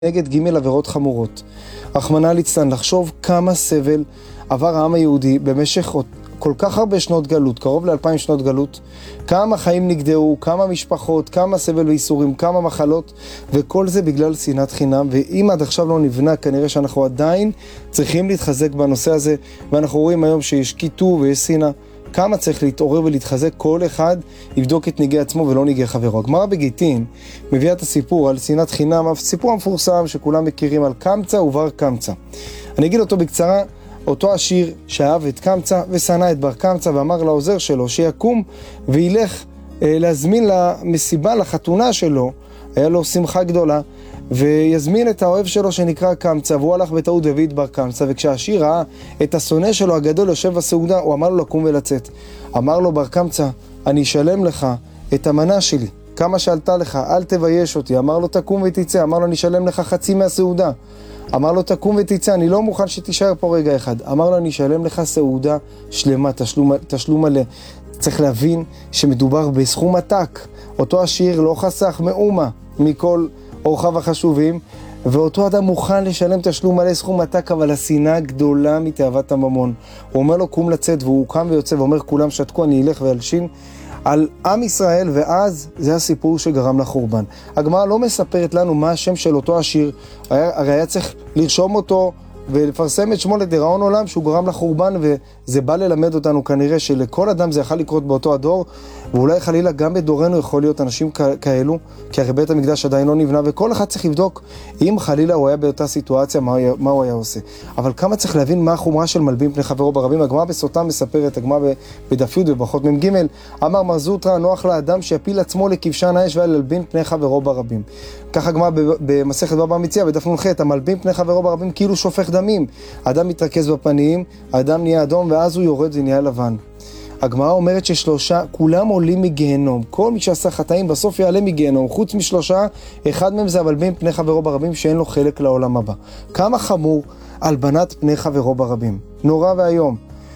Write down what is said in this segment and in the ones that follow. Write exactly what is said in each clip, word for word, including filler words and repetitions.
נגד ג' עבירות חמורות. רחמנא ליצלן, לחשוב כמה סבל עבר העם היהודי במשך כל כך הרבה שנות גלות, קרוב לאלפיים שנות גלות, כמה חיים נגדעו, כמה משפחות, כמה סבל ואיסורים, כמה מחלות, וכל זה בגלל שנאת חינם. ואם עד עכשיו לא נבנה, כנראה שאנחנו עדיין צריכים להתחזק בנושא הזה, ואנחנו רואים היום שיש קיטוב ויש שנאה. כמה צריך להתעורר ולהתחזק, כל אחד יבדוק את ניגי עצמו ולא ניגי חברו. הגמרא בגיטין מביאה את הסיפור על שנאת חינם, הסיפור המפורסם שכולם מכירים על קמצא ובר קמצא. אני אגיד אותו בקצרה. אותו עשיר שאהב את קמצא ושנא את בר קמצא, ואמר לעוזר שלו שיקום וילך אה, להזמין למסיבה, לחתונה שלו, היה לו שמחה גדולה, ויזמין את האוהב שלו שנקרא קמצא, והוא הלך בטעות והביא את בר קמצא. וכשהעשיר ראה את השונא שלו הגדול יושב בסעודה, הוא אמר לו לקום ולצאת. אמר לו בר קמצא, אני אשלם לך את המנה שלי, כמה שעלתה לך, אל תבייש אותי. אמר לו תקום ותצא. אמר לו אני אשלם לך חצי מהסעודה. אמר לו תקום ותצא, אני לא מוכן שתישאר פה רגע אחד. אמר לו אני אשלם לך סעודה שלמה, תשלום, תשלום מלא. צריך להבין שמדובר בסכום עתק. אותו עשיר לא חסך מאומה מכל אורחיו החשובים, ואותו אדם מוכן לשלם תשלום מלא, סכום עתק, אבל השנאה גדולה מתאוות הממון. הוא אומר לו קום לצאת, והוא קם ויוצא ואומר כולם שתקו, אני אלך ואלשין על עם ישראל, ואז זה הסיפור שגרם לחורבן. הגמרא לא מספרת לנו מה השם של אותו עשיר, הרי היה צריך לרשום אותו ולפרסם את שמו לדיראון עולם שהוא גרם לחורבן, וזה בא ללמד אותנו כנראה שלכל אדם זה יכול לקרות באותו הדור, ואולי חלילה גם בדורנו יכול להיות אנשים כאלו, כי הרי בית המקדש עדיין לא נבנה, וכל אחד צריך לבדוק אם חלילה הוא היה באותה סיטואציה, מה, מה הוא היה עושה. אבל כמה צריך להבין מה החומרה של מלבין פני חברו ברבים. הגמרא בסוטה מספרת, הגמרא בדף י' וברכות מ"ג, אמר מר זוטרא, נוח לאדם שיפיל עצמו לכבשן האש וילבין פני חברו ברבים. כך הגמרא במסכת בבא מציעא בדף נ"ח, המלבין פני חברו ברבים כאילו שופך דמים. האדם מתרכז בפנים, האדם נהיה אדום, ואז הוא יורד ונהיה לבן. הגמרא אומרת ששלושה, כולם עולים מגיהנום. כל מי שעשה חטאים בסוף יעלה מגיהנום. חוץ משלושה, אחד מהם זה המלבין פני חברו ברבים שאין לו חלק לעולם הבא. כמה חמור הלבנת פני חברו ברבים. נורא והיום.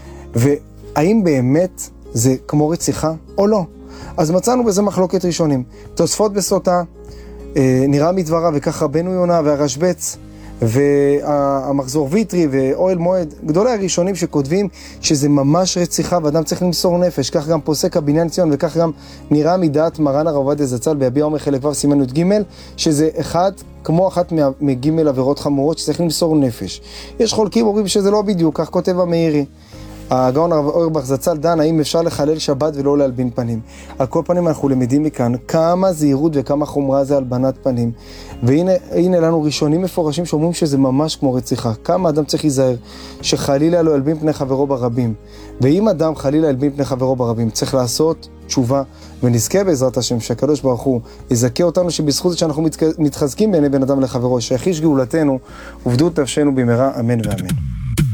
והאם באמת זה כמו רציחה או לא? אז מצאנו בזה מחלוקת ראשונים. תוספות בסוטה, נראה מדברה, וכך רבנו יונה והרשב"ץ והמחזור ויטרי ואוהל מועד, גדולי הראשונים שכותבים שזה ממש רציחה ואדם צריך למסור נפש. כך גם פוסק הבניין ציון, וכך גם נראה מדעת מרן הרב עובדיה זצ"ל ביביע אומר חלק ו' סימן י"ג, שזה אחד כמו אחת מג' עבירות חמורות שצריך למסור נפש. יש חולקים אומרים שזה לא בדיוק, כך כותב המאירי. הגאון הרב אוירבך זצ"ל דן האם אפשר לחלל שבת ולא להלבין פנים. על כל פנים אנחנו למדים מכאן כמה זהירות וכמה חומרה זה הלבנת פנים, והנה הנה לנו ראשונים מפורשים שאומרים שזה ממש כמו רציחה. כמה אדם צריך להיזהר שחלילה לא ילבין פני חברו ברבים, ואם אדם חלילה ילבין פני חברו ברבים צריך לעשות תשובה, ונזכה בעזרת השם שהקדוש ברוך הוא יזכה אותנו שבזכות זה שאנחנו מתחזקים בעיני בן אדם לחברו, שיחיש גאולתנו ובדות נפשנו במהרה, אמן ואמן.